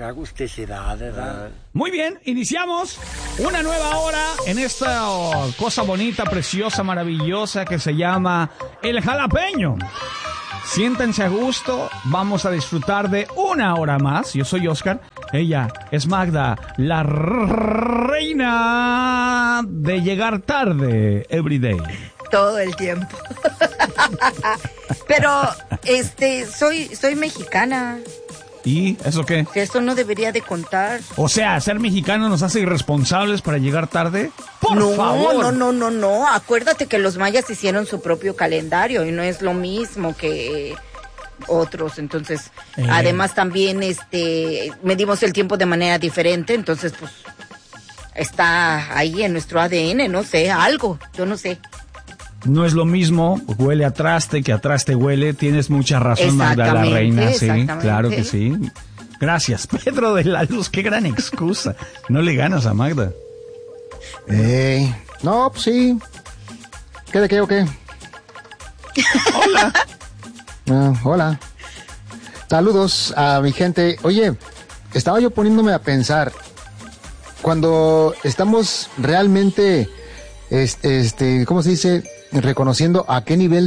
Qué agusticidad, ¿verdad? Muy bien, iniciamos una nueva hora en esta cosa bonita, preciosa, maravillosa que se llama El Jalapeño. Siéntense a gusto, vamos a disfrutar de una hora más. Yo soy Oscar, ella es Magda, la reina de llegar tarde everyday. Todo el tiempo. Pero, soy mexicana. ¿Y eso qué? Eso no debería de contar. O sea, ser mexicano nos hace irresponsables para llegar tarde. ¡Por favor! No. Acuérdate que los mayas hicieron su propio calendario y no es lo mismo que otros. Entonces, además también medimos el tiempo de manera diferente. Entonces, pues, está ahí en nuestro ADN, no sé, algo, yo no sé. No es lo mismo, huele a traste que a traste huele. Tienes mucha razón, Magda, la reina. Sí, claro que sí. Gracias, Pedro de la Luz. Qué gran excusa. No le ganas a Magda. No, pues sí. ¿Qué de qué o qué? Hola. Hola. Saludos a mi gente. Oye, estaba yo poniéndome a pensar. Cuando estamos realmente, ¿cómo se dice? Reconociendo a qué nivel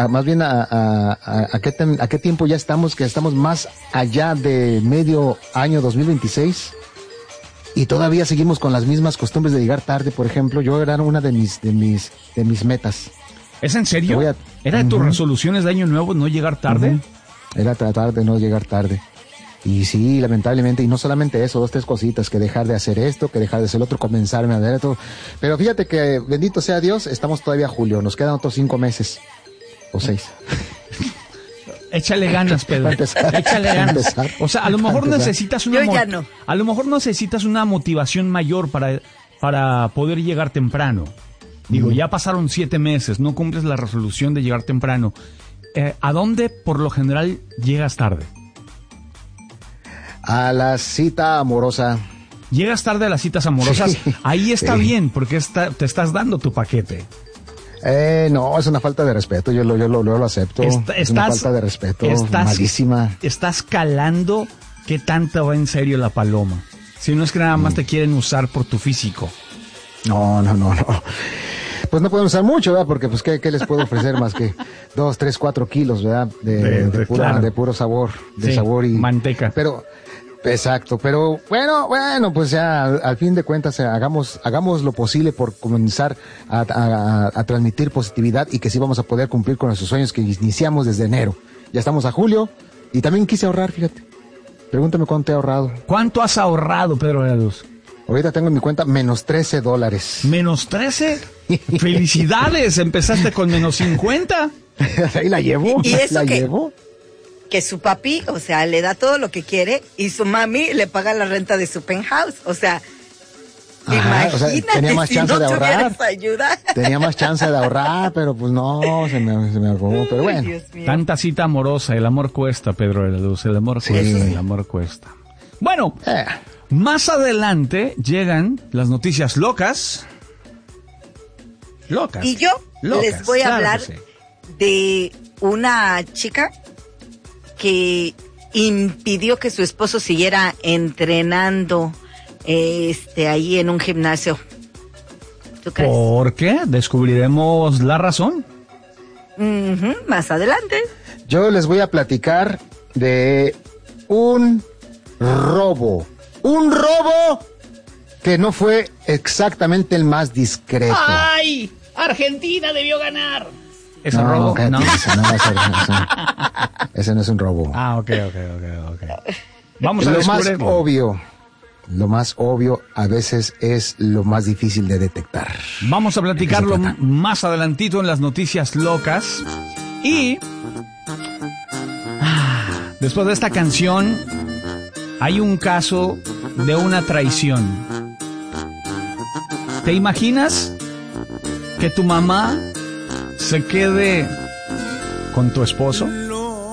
a qué tiempo ya estamos, que estamos más allá de medio año 2026 y todavía seguimos con las mismas costumbres de llegar tarde. Por ejemplo, yo era una de mis metas. ¿Es en serio? ¿Era de tus resoluciones de año nuevo no llegar tarde? Era tratar de no llegar tarde. Y sí, lamentablemente, y no solamente eso, 2, 3 cositas, que dejar de hacer esto, que dejar de hacer lo otro, comenzarme a ver esto. Pero fíjate que, bendito sea Dios, estamos todavía a julio, nos quedan otros 5 meses, o 6. Échale ganas, Pedro. Échale ganas. O sea, a lo mejor necesitas a lo mejor necesitas una motivación mayor para poder llegar temprano. Digo, ya pasaron 7 meses, no cumples la resolución de llegar temprano. ¿A dónde, por lo general, llegas tarde? A la cita amorosa. Llegas tarde a las citas amorosas. Sí, ahí está bien, porque te estás dando tu paquete. No, es una falta de respeto. Yo lo acepto. Es una falta de respeto. Malísima. Estás calando qué tanto va en serio la paloma. Si no es que nada más te quieren usar por tu físico. No. Pues no pueden usar mucho, ¿verdad? Porque, pues, ¿qué les puedo ofrecer más que 2, 3, 4 kilos, ¿verdad? De puro sabor, sabor y manteca. Pero, exacto, pero bueno, pues ya al fin de cuentas hagamos lo posible por comenzar a transmitir positividad y que sí vamos a poder cumplir con nuestros sueños que iniciamos desde enero. Ya estamos a julio y también quise ahorrar, fíjate. Pregúntame cuánto he ahorrado. ¿Cuánto has ahorrado, Pedro de la Luz? Ahorita tengo en mi cuenta menos $13. ¿Menos 13? ¡Felicidades! Empezaste con menos 50. Ahí la llevo. ¿Y eso que su papi, o sea, le da todo lo que quiere y su mami le paga la renta de su penthouse? O sea, imagínate, o sea, tenía más chance de ahorrar. Ayuda. Tenía más chance de ahorrar, pero pues no, se me acabó. Pero bueno. Tanta cita amorosa, el amor cuesta, Pedro de la Luz. El amor cuesta, el amor cuesta. Bueno. Más adelante llegan las noticias locas. Y yo les voy a hablar de una chica que impidió que su esposo siguiera entrenando ahí en un gimnasio. ¿Tú crees? ¿Por qué? Descubriremos la razón. Más adelante. Yo les voy a platicar de un robo. Un robo que no fue exactamente el más discreto. ¡Ay! Argentina debió ganar. ¿Es un robo? No. Ese no es un robo. Ah, ok. Vamos a descubrirlo. Lo más obvio a veces es lo más difícil de detectar. Vamos a platicarlo más adelantito en las noticias locas. Y después de esta canción hay un caso de una traición. ¿Te imaginas que tu mamá se quede con tu esposo?